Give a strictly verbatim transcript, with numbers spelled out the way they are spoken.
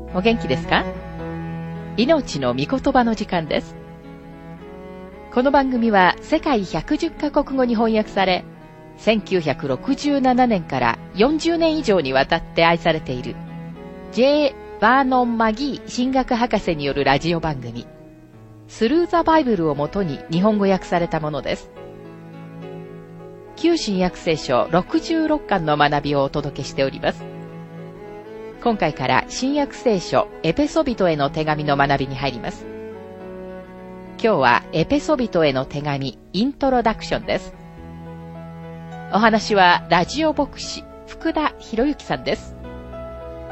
お元気ですか？命の御言葉の時間です。この番組は世界ひゃくじゅっカ国語に翻訳され、せんきゅうひゃくろくじゅうななねんからよんじゅうねん以上にわたって愛されている ジェイ・バーノン・マギー神学博士によるラジオ番組スルー・ザ・バイブルをもとに日本語訳されたものです。旧新約聖書ろくじゅうろっかんの学びをお届けしております。今回から新約聖書エペソビトへの手紙の学びに入ります。今日はエペソビトへの手紙イントロダクションです。お話はラジオ牧師福田博之さんです。